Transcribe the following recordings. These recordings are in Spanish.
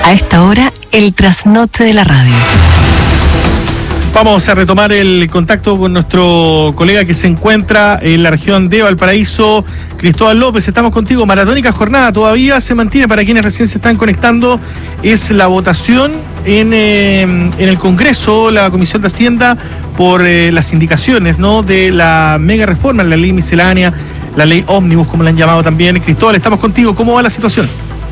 A esta hora, el trasnoche de la radio. Vamos a retomar el contacto con nuestro colega que se encuentra en la región de Valparaíso, Cristóbal López. Estamos contigo. Maratónica jornada todavía se mantiene para quienes recién se están conectando. Es la votación en el Congreso, la Comisión de Hacienda, por las indicaciones, ¿no?, de la mega reforma, la ley miscelánea, la ley ómnibus, como la han llamado también. Cristóbal, estamos contigo. ¿Cómo va la situación?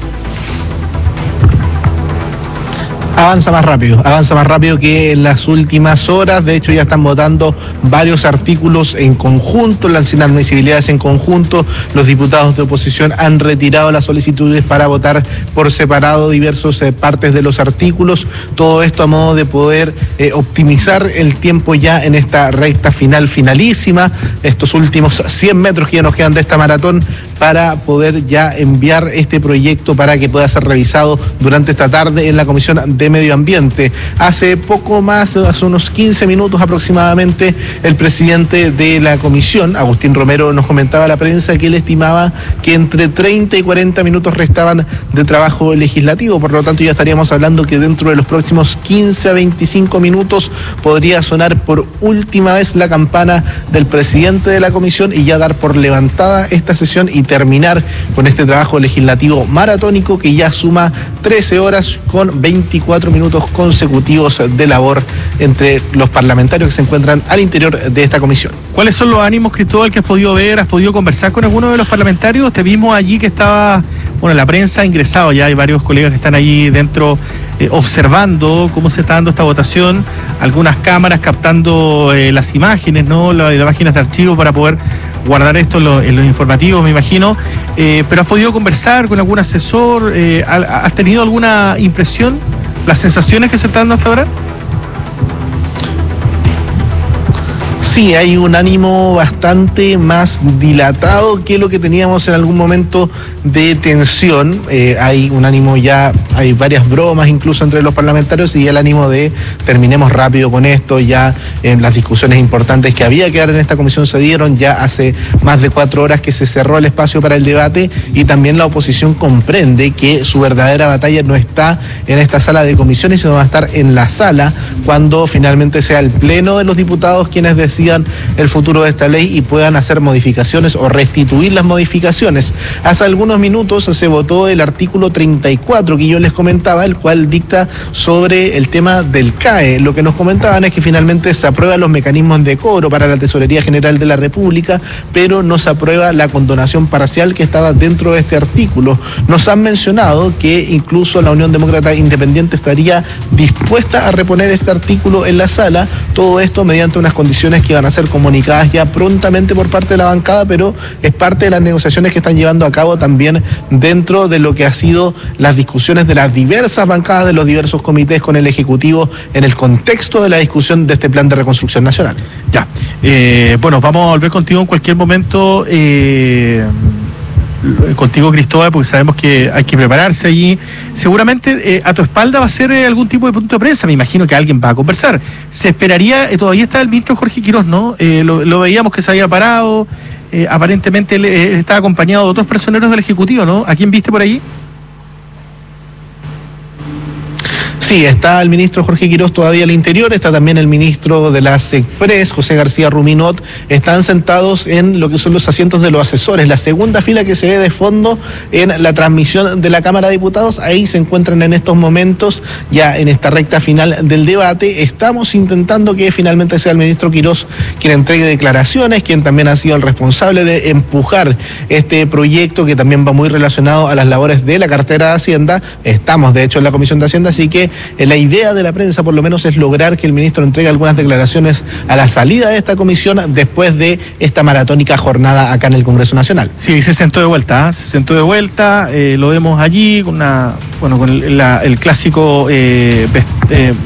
Avanza más rápido que en las últimas horas. De hecho, ya están votando varios artículos en conjunto, las inadmisibilidades en conjunto. Los diputados de oposición han retirado las solicitudes para votar por separado diversas partes de los artículos. Todo esto a modo de poder optimizar el tiempo ya en esta recta finalísima, estos últimos 100 metros que ya nos quedan de esta maratón, para poder ya enviar este proyecto para que pueda ser revisado durante esta tarde en la Comisión de Medio Ambiente. Hace poco más, hace unos 15 minutos aproximadamente, el presidente de la comisión, Agustín Romero, nos comentaba a la prensa que él estimaba que entre 30 y 40 minutos restaban de trabajo legislativo. Por lo tanto, ya estaríamos hablando que dentro de los próximos 15 a 25 minutos podría sonar por última vez la campana del presidente de la comisión y ya dar por levantada esta sesión y terminar con este trabajo legislativo maratónico que ya suma 13 horas con 24 minutos consecutivos de labor entre los parlamentarios que se encuentran al interior de esta comisión. ¿Cuáles son los ánimos, Cristóbal, que has podido ver? ¿Has podido conversar con alguno de los parlamentarios? Te vimos allí que estaba, la prensa ha ingresado, ya hay varios colegas que están allí dentro observando cómo se está dando esta votación, algunas cámaras captando las imágenes, ¿no?, las imágenes de archivo para poder guardar esto en los informativos, me imagino. Pero ¿has podido conversar con algún asesor? ¿Has tenido alguna impresión? ¿Las sensaciones que se están dando hasta ahora? Sí, hay un ánimo bastante más dilatado que lo que teníamos en algún momento de tensión. Hay un ánimo ya, hay varias bromas incluso entre los parlamentarios y el ánimo de terminemos rápido con esto. Ya las discusiones importantes que había que dar en esta comisión se dieron. Ya hace más de 4 horas que se cerró el espacio para el debate y también la oposición comprende que su verdadera batalla no está en esta sala de comisiones, sino va a estar en la sala cuando finalmente sea el pleno de los diputados quienes decidan el futuro de esta ley y puedan hacer modificaciones o restituir las modificaciones. Hace algunos minutos se votó el artículo 34 que yo les comentaba, el cual dicta sobre el tema del CAE. Lo que nos comentaban es que finalmente se aprueban los mecanismos de cobro para la Tesorería General de la República, pero no se aprueba la condonación parcial que estaba dentro de este artículo. Nos han mencionado que incluso la Unión Demócrata Independiente estaría dispuesta a reponer este artículo en la sala, todo esto mediante unas condiciones que van a ser comunicadas ya prontamente por parte de la bancada, pero es parte de las negociaciones que están llevando a cabo también dentro de lo que ha sido las discusiones de las diversas bancadas de los diversos comités con el Ejecutivo en el contexto de la discusión de este plan de reconstrucción nacional. Ya, vamos a volver contigo en cualquier momento, contigo, Cristóbal, porque sabemos que hay que prepararse allí. Seguramente a tu espalda va a ser algún tipo de punto de prensa, me imagino que alguien va a conversar. Se esperaría, todavía está el ministro Jorge Quirós, ¿no? Lo veíamos que se había parado, aparentemente él está acompañado de otros personeros del Ejecutivo, ¿no? ¿A quién viste por allí? Sí, está el ministro Jorge Quirós todavía al interior, está también el ministro de la SECPRES, José García Ruminot. Están sentados en lo que son los asientos de los asesores, la segunda fila que se ve de fondo en la transmisión de la Cámara de Diputados. Ahí se encuentran en estos momentos, ya en esta recta final del debate. Estamos intentando que finalmente sea el ministro Quirós quien entregue declaraciones, quien también ha sido el responsable de empujar este proyecto que también va muy relacionado a las labores de la cartera de Hacienda. Estamos de hecho en la Comisión de Hacienda, así que la idea de la prensa por lo menos es lograr que el ministro entregue algunas declaraciones a la salida de esta comisión después de esta maratónica jornada acá en el Congreso Nacional. Sí, se sentó de vuelta, lo vemos allí con con el clásico